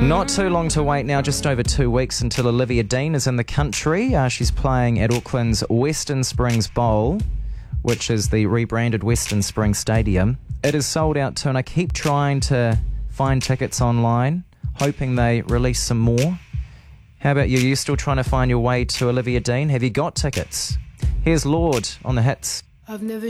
Not too long to wait now, just over 2 weeks until Olivia Dean is in the country. She's playing at Auckland's Western Springs Bowl, which is the rebranded Western Springs Stadium. It is sold out too, and I keep trying to find tickets online, hoping they release some more. How about you? Are you still trying to find your way to Olivia Dean? Have you got tickets? Here's Lord on the hits. I've never